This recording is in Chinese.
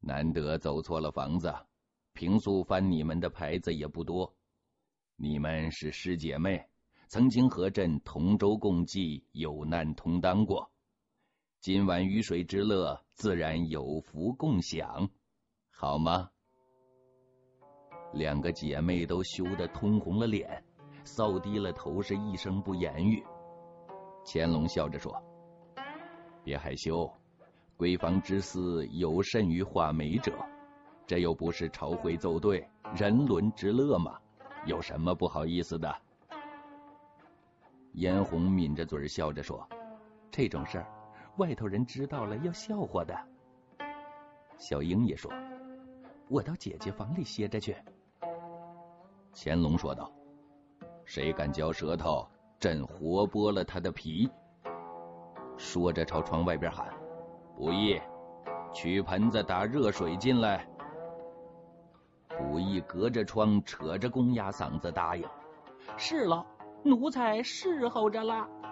难得走错了房子，平素翻你们的牌子也不多。你们是师姐妹，曾经和朕同舟共济，有难同当过。今晚鱼水之乐，自然有福共享，好吗？两个姐妹都羞得通红了脸，扫低了头，是一声不言语。乾隆笑着说：别害羞，闺房之事有甚于画眉者，这又不是朝会奏对，人伦之乐吗？有什么不好意思的？嫣红抿着嘴笑着说：这种事儿外头人知道了要笑话的。小英也说：我到姐姐房里歇着去。乾隆说道：谁敢嚼舌头，朕活剥了他的皮。说着朝窗外边喊：不义，取盆子打热水进来。不义隔着窗扯着公鸭嗓子答应：是了，奴才侍候着了。